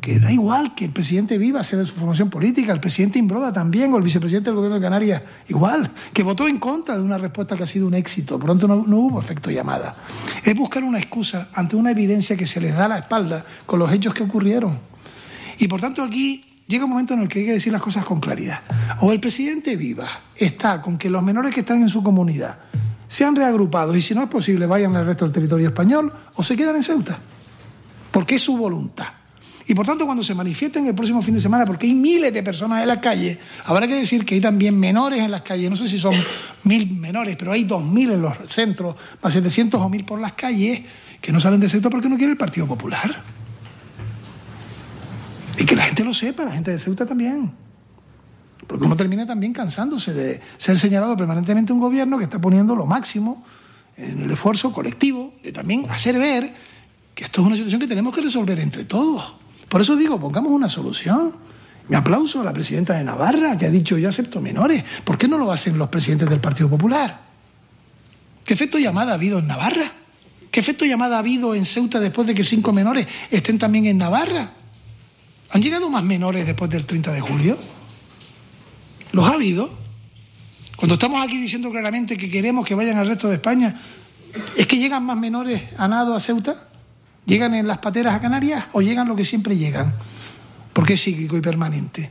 que da igual que el presidente Viva sea de su formación política, el presidente Imbroda también, o el vicepresidente del gobierno de Canarias igual, que votó en contra de una respuesta que ha sido un éxito, por lo tanto no hubo efecto llamada. Es buscar una excusa ante una evidencia que se les da a la espalda con los hechos que ocurrieron. Y por tanto aquí llega un momento en el que hay que decir las cosas con claridad. O el presidente Viva está con que los menores que están en su comunidad sean reagrupados y si no es posible vayan al resto del territorio español, o se quedan en Ceuta, porque es su voluntad. Y por tanto, cuando se manifiesten el próximo fin de semana, porque hay miles de personas en las calles, habrá que decir que hay también menores en las calles, no sé si son 1.000 menores, pero hay 2.000 en los centros, más 700 o 1.000 por las calles, que no salen de Ceuta porque no quiere el Partido Popular. Y que la gente lo sepa, la gente de Ceuta también. Porque uno termina también cansándose de ser señalado permanentemente un gobierno que está poniendo lo máximo en el esfuerzo colectivo de también hacer ver que esto es una situación que tenemos que resolver entre todos. Por eso digo, pongamos una solución. Me aplauso a la presidenta de Navarra, que ha dicho yo acepto menores. ¿Por qué no lo hacen los presidentes del Partido Popular? ¿Qué efecto llamada ha habido en Navarra? ¿Qué efecto llamada ha habido en Ceuta después de que 5 menores estén también en Navarra? ¿Han llegado más menores después del 30 de julio? ¿Los ha habido? Cuando estamos aquí diciendo claramente que queremos que vayan al resto de España, ¿es que llegan más menores a nado a Ceuta? ¿Llegan en las pateras a Canarias o llegan lo que siempre llegan? Porque es cíclico y permanente.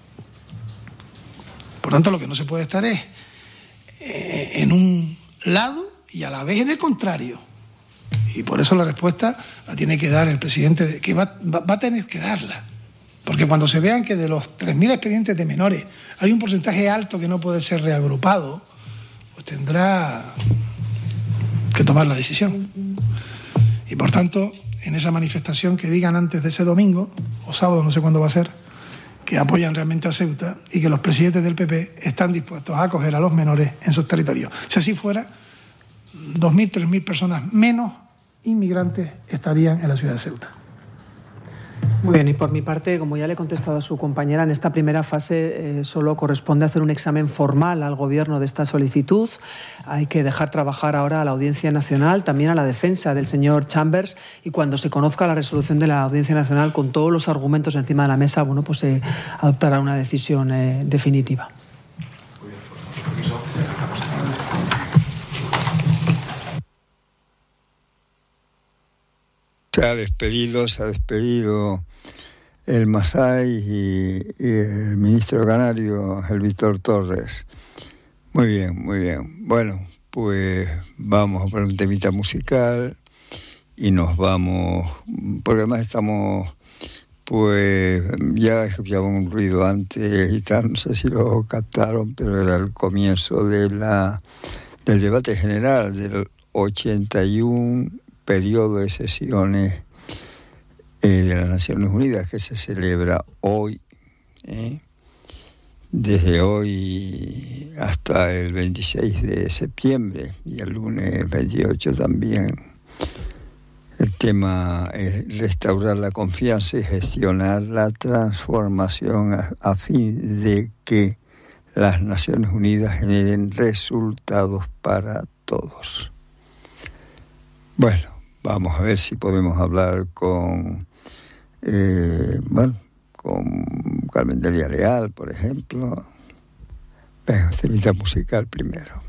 Por tanto, lo que no se puede estar es en un lado y a la vez en el contrario. Y por eso la respuesta la tiene que dar el presidente, que va a tener que darla. Porque cuando se vean que de los 3.000 expedientes de menores hay un porcentaje alto que no puede ser reagrupado, pues tendrá que tomar la decisión. Y por tanto, en esa manifestación que digan antes de ese domingo, o sábado, no sé cuándo va a ser, que apoyan realmente a Ceuta y que los presidentes del PP están dispuestos a acoger a los menores en sus territorios. Si así fuera, 2.000, 3.000 personas menos inmigrantes estarían en la ciudad de Ceuta. Muy bien, y por mi parte, como ya le he contestado a su compañera, en esta primera fase solo corresponde hacer un examen formal al Gobierno de esta solicitud. Hay que dejar trabajar ahora a la Audiencia Nacional, también a la defensa del señor Chambers, y cuando se conozca la resolución de la Audiencia Nacional con todos los argumentos encima de la mesa, bueno, pues se adoptará una decisión definitiva. Se ha despedido el Masai y el ministro canario, el Víctor Torres. Muy bien, muy bien. Bueno, pues vamos a poner un temita musical y nos vamos, porque además estamos, pues ya escuchaba un ruido antes y tal, no sé si lo captaron, pero era el comienzo del debate general del 81 periodo de sesiones de las Naciones Unidas que se celebra hoy, desde hoy hasta el 26 de septiembre y el lunes 28 también. El tema es restaurar la confianza y gestionar la transformación a fin de que las Naciones Unidas generen resultados para todos. Bueno, vamos a ver si podemos hablar con Carmen Delia Leal, por ejemplo. Venga, temita musical primero.